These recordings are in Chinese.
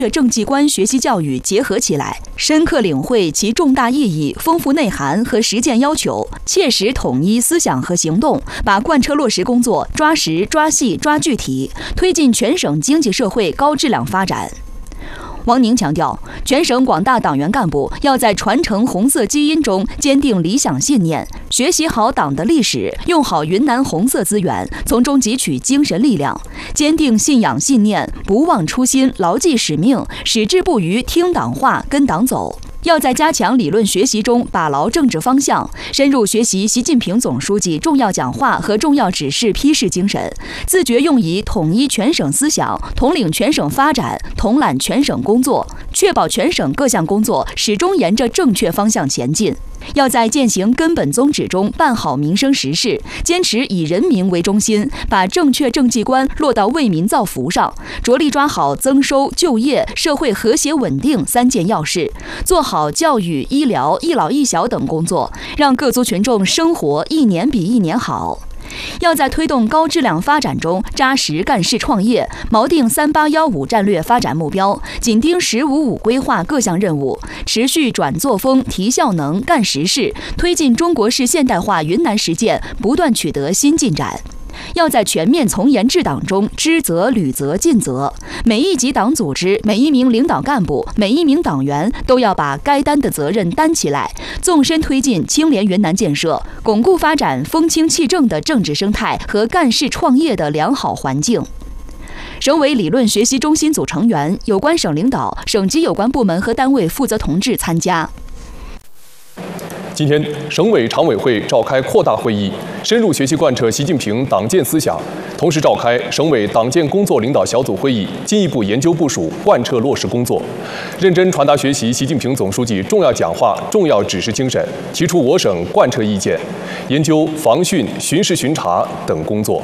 政绩观学习教育结合起来，深刻领会其重大意义、丰富内涵和实践要求，切实统一思想和行动，把贯彻落实工作抓实、抓细、抓具体，推进全省经济社会高质量发展。王宁强调，全省广大党员干部要在传承红色基因中坚定理想信念，学习好党的历史，用好云南红色资源，从中汲取精神力量，坚定信仰信念，不忘初心，牢记使命，矢志不渝，听党话，跟党走。要在加强理论学习中把牢政治方向，深入学习习近平总书记重要讲话和重要指示批示精神，自觉用以统一全省思想，统领全省发展，统揽全省工作，确保全省各项工作始终沿着正确方向前进。要在践行根本宗旨中办好民生实事，坚持以人民为中心，把正确政绩观落到为民造福上，着力抓好增收、就业、社会和谐稳定3件要事，做好教育、医疗、一老一小等工作，让各族群众生活一年比一年好。要在推动高质量发展中扎实干事创业，锚定3815战略发展目标，紧盯“15+5”规划各项任务，持续转作风、提效能、干实事，推进中国式现代化云南实践不断取得新进展。要在全面从严治党中知责、履责、尽责，每一级党组织、每一名领导干部、每一名党员都要把该担的责任担起来，纵深推进清廉云南建设，巩固发展风清气正的政治生态和干事创业的良好环境。省委理论学习中心组成员、有关省领导、省级有关部门和单位负责同志参加。 今天，省委常委会召开扩大会议，深入学习贯彻习近平党建思想，同时召开省委党建工作领导小组会议，进一步研究部署贯彻落实工作，认真传达学习习近平总书记重要讲话、重要指示精神，提出我省贯彻意见，研究防汛、巡视巡查等工作。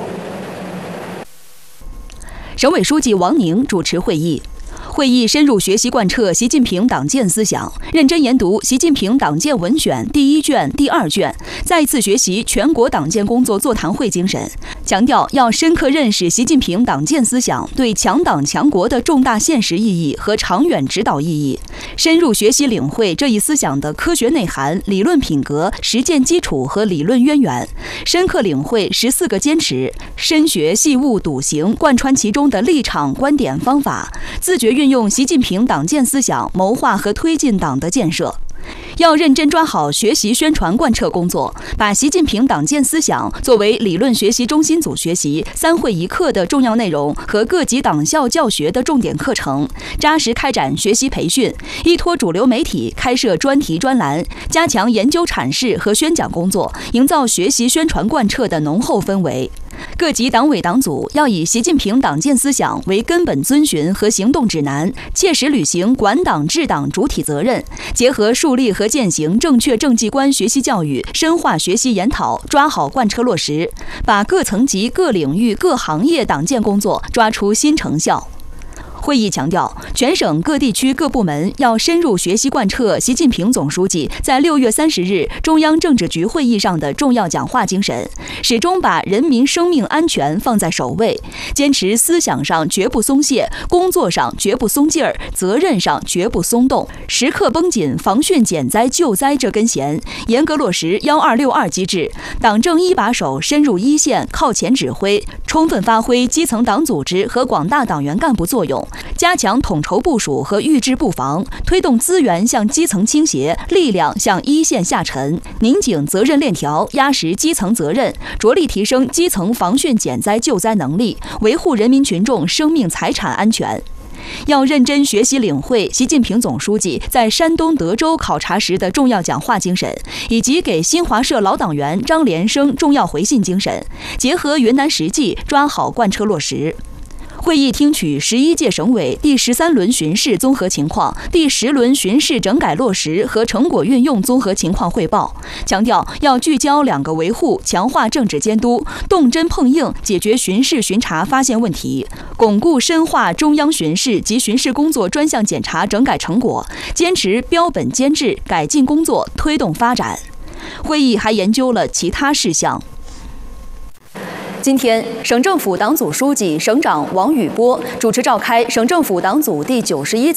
省委书记王宁主持会议。会议深入学习贯彻习近平党建思想，认真研读《习近平党建文选》第1卷、第2卷，再次学习全国党建工作座谈会精神，强调要深刻认识习近平党建思想对强党强国的重大现实意义和长远指导意义，深入学习领会这一思想的科学内涵、理论品格、实践基础和理论渊源，深刻领会14个坚持，深学细悟笃行，贯穿其中的立场、观点、方法，自觉运用习近平党建思想谋划和推进党的建设。要认真抓好学习宣传贯彻工作，把习近平党建思想作为理论学习中心组学习3会1课的重要内容和各级党校教学的重点课程，扎实开展学习培训，依托主流媒体开设专题专栏，加强研究阐释和宣讲工作，营造学习宣传贯彻的浓厚氛围。各级党委党组要以习近平党建思想为根本遵循和行动指南，切实履行管党治党主体责任，结合树立和践行正确政绩观学习教育，深化学习研讨，抓好贯彻落实，把各层级、各领域、各行业党建工作抓出新成效。会议强调，全省各地区各部门要深入学习贯彻习近平总书记在6月30日中央政治局会议上的重要讲话精神，始终把人民生命安全放在首位，坚持思想上绝不松懈，工作上绝不松劲儿，责任上绝不松动，时刻绷紧防汛减灾救灾这根弦，严格落实1262机制，党政一把手深入一线靠前指挥，充分发挥基层党组织和广大党员干部作用，加强统筹部署和预置布防，推动资源向基层倾斜，力量向一线下沉，拧紧责任链条，压实基层责任，着力提升基层防汛减灾救灾能力，维护人民群众生命财产安全。要认真学习领会习近平总书记在山东德州考察时的重要讲话精神，以及给新华社老党员张连生重要回信精神，结合云南实际，抓好贯彻落实。会议听取11届省委第13轮巡视综合情况、第10轮巡视整改落实和成果运用综合情况汇报，强调要聚焦2个维护，强化政治监督，动真碰硬解决巡视巡查发现问题，巩固深化中央巡视及巡视工作专项检查整改成果，坚持标本兼治，改进工作推动发展。会议还研究了其他事项。 今天，省政府党组书记、省长王宇波主持召开省政府党组第91次